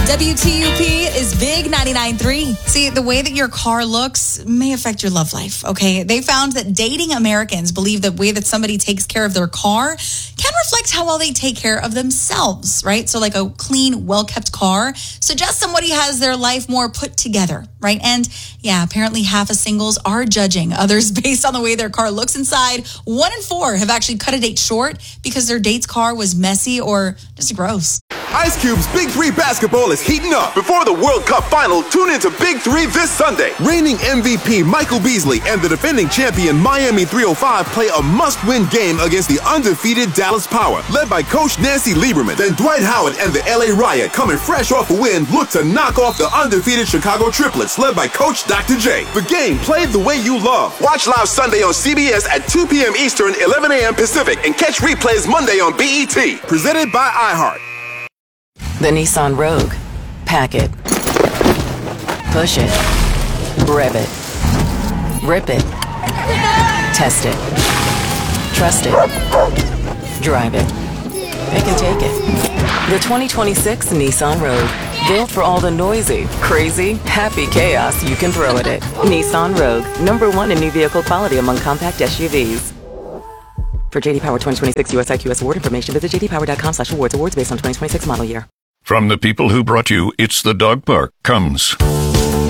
WTUP is Big 99.3. See, the way that your car looks may affect your love life, okay? They found that dating Americans believe the way that somebody takes care of their car can reflect how well they take care of themselves, right? So like a clean, well-kept car suggests somebody has their life more put together, right? And yeah, apparently half of singles are judging others based on the way their car looks inside. 1 in 4 have actually cut a date short because their date's car was messy or just gross. Ice Cube's Big 3 basketball is heating up. Before the World Cup final, tune into Big 3 this Sunday. Reigning MVP Michael Beasley and the defending champion Miami 305 play a must-win game against the undefeated Dallas Power, led by Coach Nancy Lieberman. Then Dwight Howard and the LA Riot, coming fresh off a win, look to knock off the undefeated Chicago Triplets, led by Coach Dr. J. The game played the way you love. Watch live Sunday on CBS at 2 p.m. Eastern, 11 a.m. Pacific, and catch replays Monday on BET. Presented by iHeart. The Nissan Rogue. Pack it. Push it. Rev it. Rip it. Test it. Trust it. Drive it. Pick and take it. The 2026 Nissan Rogue. Built for all the noisy, crazy, happy chaos you can throw at it. Nissan Rogue. #1 in new vehicle quality among compact SUVs. For JD Power 2026 US IQS award information, visit jdpower.com/awards. Awards based on 2026 model year. From the people who brought you It's the Dog Park comes